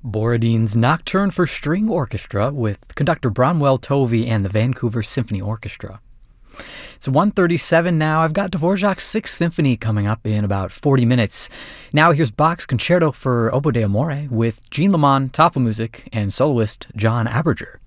Borodine's Nocturne for String Orchestra with conductor Bronwell Tovey and the Vancouver Symphony Orchestra. It's 1:37 now. I've got Dvorak's Sixth Symphony coming up in about 40 minutes. Now here's Bach's Concerto for Oboe d'Amore with Jean Lamont, Tafelmusik, and soloist John Aberger.